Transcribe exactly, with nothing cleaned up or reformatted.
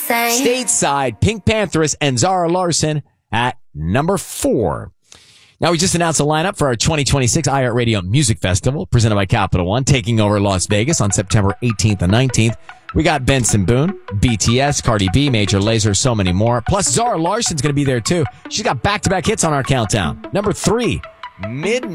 say. Stateside, Pink Pantheress and Zara Larsson at number four. Now, we just announced a lineup for our twenty twenty-six iHeartRadio Music Festival, presented by Capital One, taking over Las Vegas on September eighteenth and nineteenth. We got Benson Boone, B T S, Cardi B, Major Lazer, so many more. Plus, Zara Larsson's going to be there, too. She's got back-to-back hits on our countdown. Number three, Midnight.